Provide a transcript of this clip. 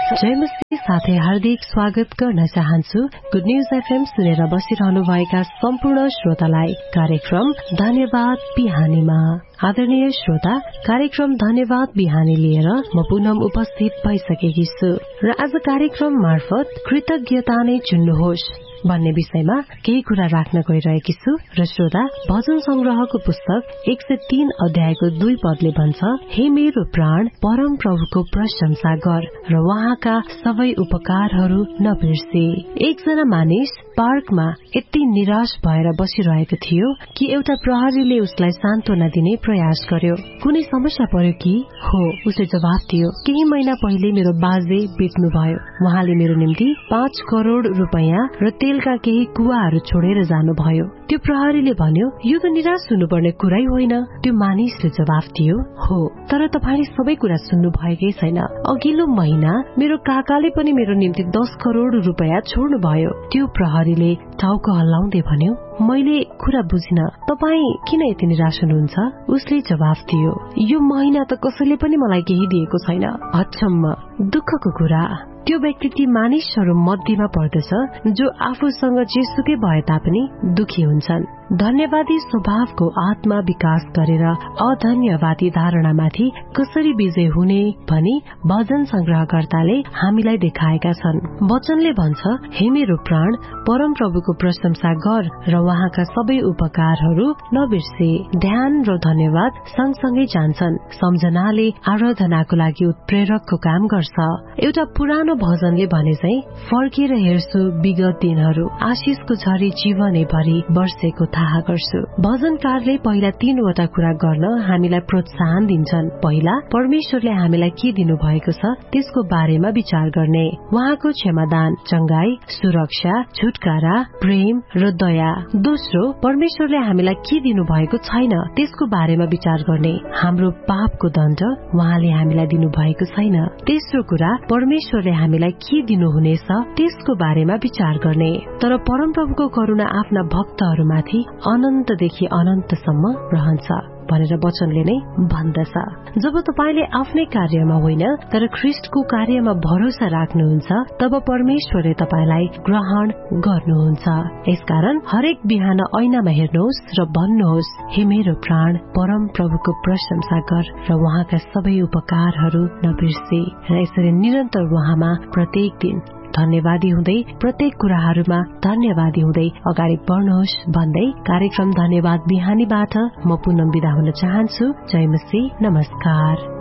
जयमसी साथै हार्दिक स्वागत गर्न चाहन्छु गुड न्यूज एफएम सुनेर बसिरहनु भएका सम्पूर्ण श्रोतालाई कार्यक्रम धन्यवाद बिहानीमा। आदरणीय श्रोता, कार्यक्रम धन्यवाद बिहानी लिएर म पुनः उपस्थित भइसकेकी छु र आज कार्यक्रम मार्फत कृतज्ञता नै चुन्नुहोस् भन्ने विषयमा केही कुरा राख्न गइरहेकी छु र श्रोता, भजन संग्रहको पुस्तक 103 अध्यायको 2 पदले भन्छ, हे मेरो प्राण परम प्रभुको प्रशंसा गर र उहाँका सबै उपकारहरू नबिर्से। एकजना मानिस पार्कमा यति निराश भएर बसिरहेको थियो कि एउटा प्रहरीले उसलाई सान्त्वना दिने प्रयास गर्यो। कुनै समस्या पर्यो कि? हो, उसले जवाफ दियो, केही महिना पहिले मेरो बाजे बित्नु भयो। उहाँले मेरो निम्ति 5 करोड रुपैयाँ र तेलका केही कुवाहरू छोडेर जानुभयो। त्यो प्रहरीले भन्यो, यो त निराश हुनुपर्ने कुरै होइन। त्यो मानिसले जवाफ दियो, हो, तर तपाईले सबै कुरा सुन्नु भएकै छैन। अघिल्लो महिना मेरो काकाले पनि मेरो निम्ति 10 करोड रुपैयाँ छोड्नु भयो। त्यो प्रहरीले टाउको हल्लाउँदै भन्यो, मैले कुरा बुझिन, तपाई किन यति निराश हुनुहुन्छ? उसले जवाफ दियो, यो महिना त कसैले पनि मलाई केही दिएको छैन। अचम्म, दुःखको कुरा। त्यो व्यक्ति ती मानिसहरू मध्येमा पर्दछ जो आफूसँग जेसुकै भए तापनि दुखी हुन्छन्। धन्यवादी स्वभावको आत्मा विकास गरेर अधन्यवादी धारणामाथि कसरी विजय हुने भनी भजन संग्रहकर्ताले हामीलाई देखाएका छन्। वचनले भन्छ, हे मेरो प्राण परम प्रभुको प्रशंसा गर र उहाँका सबै उपकारहरू नबिर्से। ध्यान र धन्यवाद सँगसँगै जान्छन्। सम्झनाले आराधनाको लागि उत्प्रेरकको काम गर्छ। एउटा पुरानो भजनले भने चाहिँ, फर्केर हेर्छु विगत दिनहरू, आशिषको झरी जीवनै भरि वर्षेको थाहा गर्छु। भजनकारले पहिला 3 वटा कुरा गर्न हामीलाई प्रोत्साहन दिन्छन्। पहिला, परमेश्वरले हामीलाई के दिनु भएको छ त्यसको बारेमा विचार गर्ने, उहाँको क्षमादान, चंगाई, सुरक्षा, छुटकारा, प्रेम र दया। दोस्रो, परमेश्वरले हामीलाई के दिनु भएको छैन त्यसको बारेमा विचार गर्ने, हाम्रो पापको दण्ड उहाँले हामीलाई दिनु भएको छैन। तेस्रो कुरा, परमेश्वरले हामीलाई के दिनुहुनेछ त्यसको बारेमा विचार गर्ने। तर परमप्रभुको करुणा आफ्ना भक्तहरूमाथि अनन्तदेखि अनन्तसम्म रहन्छ भनेर वचनले नै भन्दछ। जब तपाईले आफ्नै कार्यमा होइन तर ख्रिस्टको कार्यमा भरोसा राख्नुहुन्छ, तब परमेश्वरले तपाईलाई ग्रहण गर्नुहुन्छ। यसकारण हरेक बिहान ऐनामा हेर्नुहोस् र भन्नुहोस्, हे मेरो प्राण परम प्रभुको प्रशंसा गर र उहाँका सबै उपकारहरू नबिर्से। र यसरी निरन्तर उहाँमा प्रत्येक दिन धन्यवादी हुँदै, प्रत्येक कुराहरूमा धन्यवादी हुँदै अगाडि बढ्नुहोस् भन्दै कार्यक्रम धन्यवाद बिहानीबाट म पुनः बिदा हुन चाहन्छु। जय मसीह, नमस्कार।